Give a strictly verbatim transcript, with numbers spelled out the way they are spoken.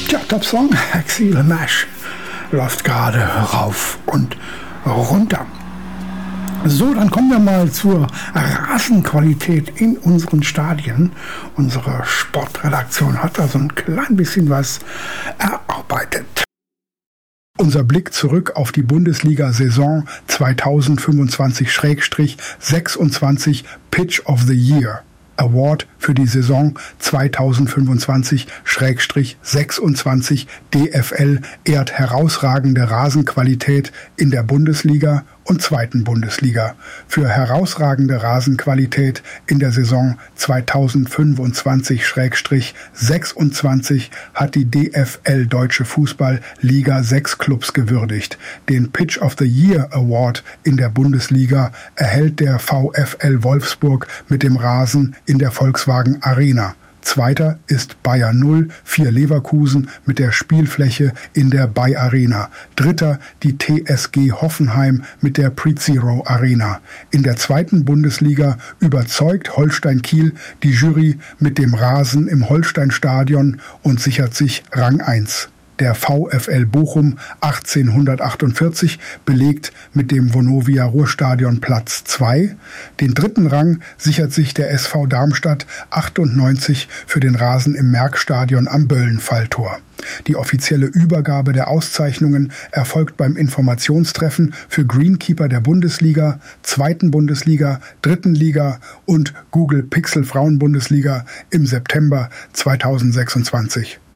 Tja, Top-Song, Exile Mesh, läuft gerade rauf und runter. So, dann kommen wir mal zur Rasenqualität in unseren Stadien. Unsere Sportredaktion hat da so ein klein bisschen was erarbeitet. Unser Blick zurück auf die Bundesliga-Saison zweitausendfünfundzwanzig sechsundzwanzig Pitch of the Year. Award für die Saison zweitausendfünfundzwanzig sechsundzwanzig D F L ehrt herausragende Rasenqualität in der Bundesliga und zweiten Bundesliga. Für herausragende Rasenqualität in der Saison zweitausendfünfundzwanzig sechsundzwanzig hat die D F L Deutsche Fußball Liga sechs Clubs gewürdigt. Den Pitch of the Year Award in der Bundesliga erhält der VfL Wolfsburg mit dem Rasen in der Volkswagen Arena. Zweiter ist Bayern null vier Leverkusen mit der Spielfläche in der Bay Arena. Dritter die T S G Hoffenheim mit der PreZero Arena. In der zweiten Bundesliga überzeugt Holstein Kiel die Jury mit dem Rasen im Holsteinstadion und sichert sich Rang eins. Der VfL Bochum achtzehnhundertachtundvierzig belegt mit dem Vonovia Ruhrstadion Platz zwei. Den dritten Rang sichert sich der S V Darmstadt achtundneunzig für den Rasen im Merckstadion am Böllenfalltor. Die offizielle Übergabe der Auszeichnungen erfolgt beim Informationstreffen für Greenkeeper der Bundesliga, zweiten Bundesliga, dritten Liga und Google Pixel Frauenbundesliga im September zweitausendsechsundzwanzig.